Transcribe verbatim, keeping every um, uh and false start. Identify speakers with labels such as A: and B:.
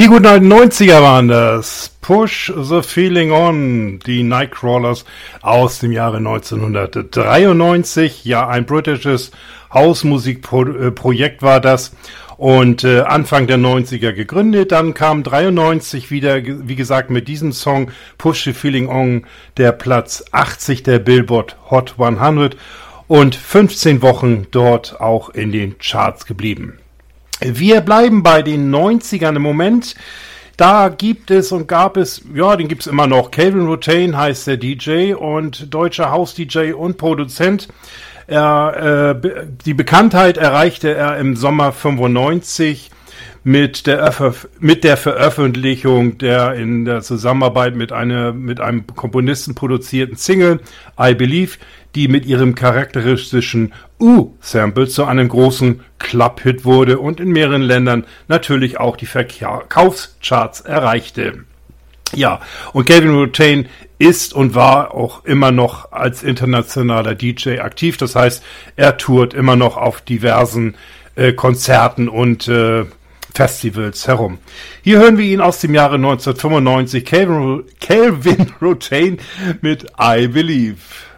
A: Die guten alten neunziger waren das. Push the Feeling On, die Nightcrawlers aus dem Jahre neunzehnhundertdreiundneunzig. Ja, ein britisches Hausmusikprojekt war das und äh, Anfang der neunziger gegründet. Dann kam dreiundneunzig wieder, wie gesagt, mit diesem Song Push the Feeling On der Platz achtzig der Billboard Hot hundert und fünfzehn Wochen dort auch in den Charts geblieben. Wir bleiben bei den neunzigern im Moment. Da gibt es und gab es, ja, den gibt es immer noch. Calvin Rotain heißt der D J und deutscher House-D J und Produzent. Er, äh, die Bekanntheit erreichte er im Sommer fünfundneunzig mit der, mit der Veröffentlichung der in der Zusammenarbeit mit, einer, mit einem Komponisten produzierten Single I Believe, die mit ihrem charakteristischen U-Sample zu einem großen Club-Hit wurde und in mehreren Ländern natürlich auch die Verkaufscharts erreichte. Ja, und Calvin Rotain ist und war auch immer noch als internationaler D J aktiv. Das heißt, er tourt immer noch auf diversen äh, Konzerten und äh, Festivals herum. Hier hören wir ihn aus dem Jahre neunzehnhundertfünfundneunzig, Calvin, Calvin Rotain mit I Believe.